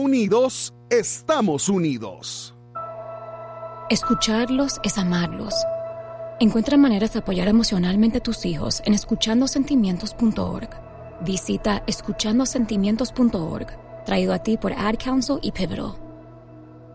unidos, estamos unidos. Escucharlos es amarlos. Encuentra maneras de apoyar emocionalmente a tus hijos en escuchandosentimientos.org. Visita escuchandosentimientos.org, traído a ti por Ad Council y Pivotal.